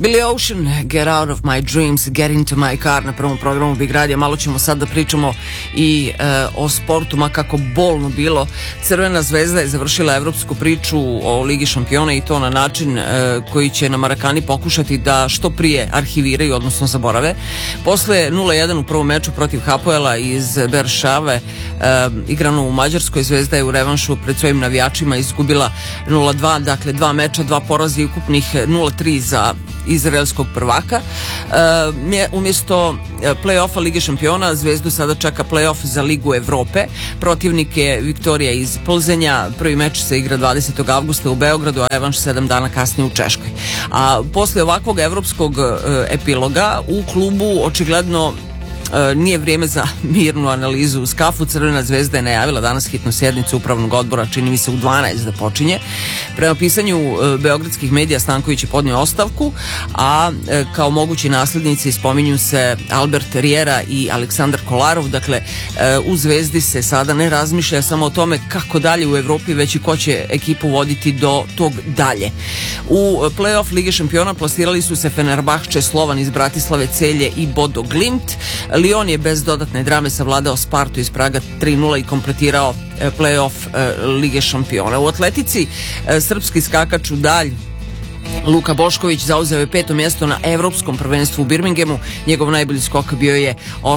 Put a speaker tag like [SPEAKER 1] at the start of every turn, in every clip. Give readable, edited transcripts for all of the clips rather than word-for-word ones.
[SPEAKER 1] Billy Ocean, Get Out of My Dreams, Get Into My Car na prvom programu Big Radija. Malo ćemo sad da pričamo i o sportu, ma kako bolno bilo. Crvena zvezda je završila evropsku priču o Ligi šampiona i to na način koji će na Marakani pokušati da što prije arhiviraju, odnosno zaborave. Posle 0-1 u prvom meču protiv Hapoela iz Beršave, igrano u Mađarskoj, Zvezda je u revanšu pred svojim navijačima izgubila 0-2, dakle 2 meča, 2 poraza i ukupnih 0-3 za izraelskog prvaka. Umjesto play-offa Lige šampiona, Zvezdu sada čeka play-off za Ligu Evrope. Protivnik je Viktorija iz Plzenja. Prvi meč se igra 20. avgusta u Beogradu, a revanš 7 dana kasnije u Češkoj. A posle ovakvog evropskog epiloga u klubu očigledno nije vrijeme za mirnu analizu uz kafu. Crvena zvezda je najavila danas hitnu sjednicu upravnog odbora, čini mi se u 12 da počinje. Prema pisanju beogradskih medija, Stanković je podnio ostavku, a kao mogući nasljednici spominju se Albert Riera i Aleksandar Kolarov. Dakle, u Zvezdi se sada ne razmišlja samo o tome kako dalje u Evropi, već i ko će ekipu voditi do tog dalje. U play-off Lige šampiona plasirali su se Fenerbahče, Slovan iz Bratislave, Celje i Bodo Glimt. Lyon je bez dodatne drame savladao Spartu iz Praga 3-0 i kompletirao play-off Lige šampiona. U atletici srpski skakač u dalj Luka Bošković zauzeo je 5. mjesto na evropskom prvenstvu u Birminghamu. Njegov najbolji skok bio je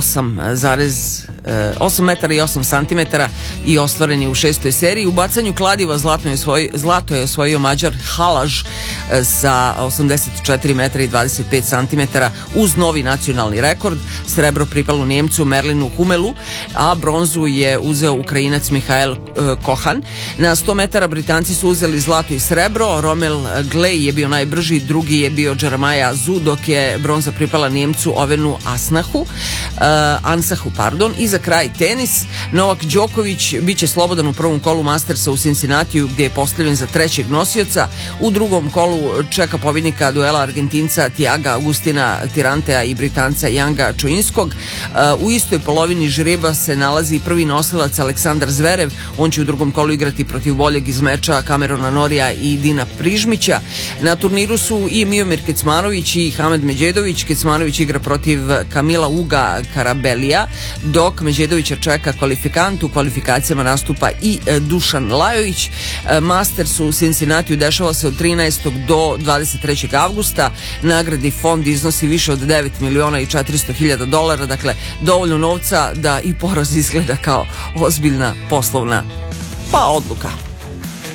[SPEAKER 1] 8 metara i 8 santimetara i ostvaren je u 6. seriji. U bacanju kladiva zlato je osvojio Mađar Halaž sa 84 metra i 25 santimetara uz novi nacionalni rekord. Srebro pripalo Njemcu Merlinu Humelu, a bronzu je uzeo Ukrajinac Mihael Kohan. Na 100 metara Britanci su uzeli zlato i srebro. Romel Glej je bio najbrži, drugi je bio Jeremiah Zu, dok je bronza pripala Njemcu Ovenu Ansahu. I za kraj tenis. Novak Đoković biće slobodan u prvom kolu Mastersa u Cincinnatiju, gdje je postavljen za trećeg nosioca. U drugom kolu čeka pobjednika duela Argentinca Tiaga Agustina Tirantea i Britanca Janga Čoinskog. U istoj polovini žreba se nalazi prvi nosilac Aleksandar Zverev. On će u drugom kolu igrati protiv boljeg iz meča Kamerona Norija i Dina Prižmića. Na turniru su i Miomir Kecmanović i Hamed Međedović. Kecmanović igra protiv Kamila Uga Karabelija, dok Međedovića čeka kvalifikant. U kvalifikacijama nastupa i Dušan Lajović. Masters u Cincinnatiju dešava se od 13. do 23. avgusta. Nagradni fond iznosi više od 9 miliona i 400 hiljada dolara, dakle dovoljno novca da i poraz izgleda kao ozbiljna poslovna odluka.